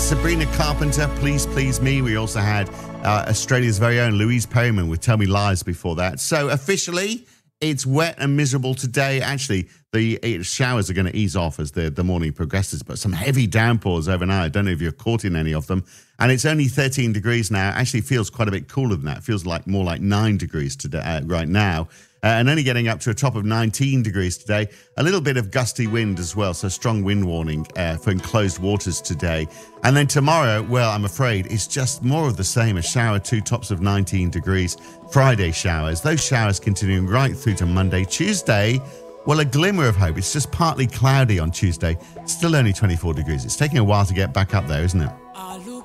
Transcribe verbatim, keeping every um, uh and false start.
Sabrina Carpenter, Please Please Me. We also had uh, Australia's very own Louise Perryman with Tell Me Lies before that. So officially, it's wet and miserable today. Actually, the showers are going to ease off as the, the morning progresses, but some heavy downpours overnight. I don't know if you're caught in any of them. And it's only thirteen degrees now. Actually feels quite a bit cooler than that. It feels like more like nine degrees today, uh, right now. Uh, and only getting up to a top of nineteen degrees today. A little bit of gusty wind as well, so strong wind warning uh, for enclosed waters today. And then tomorrow, well, I'm afraid it's just more of the same. A shower, two tops of nineteen degrees. Friday showers. Those showers continuing right through to Monday. Tuesday, well, a glimmer of hope. It's just partly cloudy on Tuesday. Still only twenty-four degrees. It's taking a while to get back up there, isn't it?